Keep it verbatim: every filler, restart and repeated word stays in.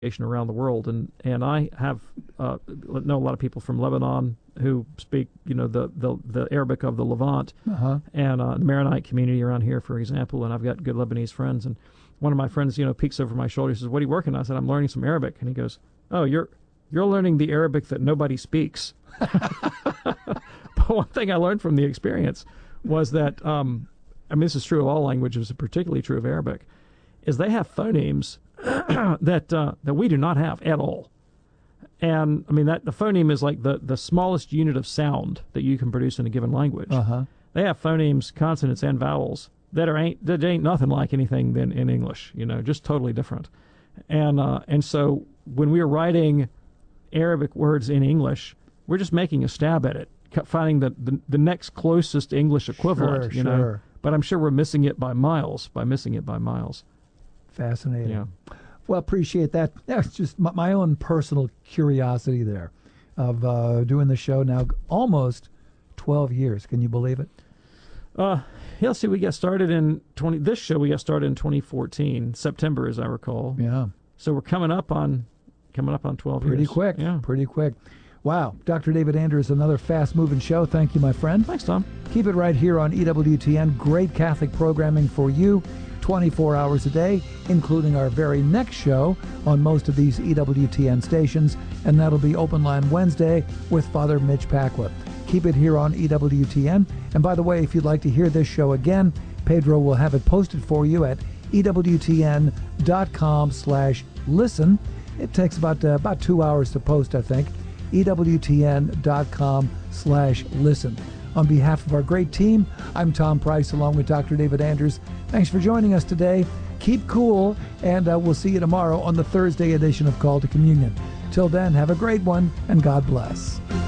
around the world, and and I have uh, know a lot of people from Lebanon who speak, you know, the the, the Arabic of the Levant, Uh-huh. and uh, the Maronite community around here, for example. And I've got good Lebanese friends, and one of my friends, you know, peeks over my shoulder and says, "What are you working on?" I said, "I'm learning some Arabic," and he goes, "Oh, you're you're learning the Arabic that nobody speaks." But one thing I learned from the experience was that, um, I mean, this is true of all languages, particularly true of Arabic, is they have phonemes that uh, that we do not have at all. And I mean, that the phoneme is like the, the smallest unit of sound that you can produce in a given language. Uh-huh. They have phonemes, consonants, and vowels that are ain't that ain't nothing like anything than in English. You know, just totally different. And uh, and so when we are writing Arabic words in English, we're just making a stab at it, finding the the, the next closest English equivalent. Sure, you know, sure. but I'm sure we're missing it by miles. By missing it by miles. Fascinating. Yeah. Well, appreciate that. That's just my, my own personal curiosity there of uh, doing the show now almost twelve years. Can you believe it? Uh, yeah, let's see, we got started in twenty. This show we got started in twenty fourteen, September, as I recall. Yeah. So we're coming up on coming up on twelve Pretty years. quick. Yeah. Pretty quick. Wow. Doctor David Anders, another fast-moving show. Thank you, my friend. Thanks, Tom. Keep it right here on E W T N. Great Catholic programming for you twenty-four hours a day, including our very next show on most of these E W T N stations, and that'll be Open Line Wednesday with Father Mitch Pacwa. Keep it here on E W T N. And by the way, if you'd like to hear this show again, Pedro will have it posted for you at ewtn.com slash listen. It takes about uh, about two hours to post, I think. ewtn.com slash listen. On behalf of our great team, I'm Tom Price along with Doctor David Anders. Thanks for joining us today. Keep cool, and uh, we'll see you tomorrow on the Thursday edition of Call to Communion. Till then, have a great one, and God bless.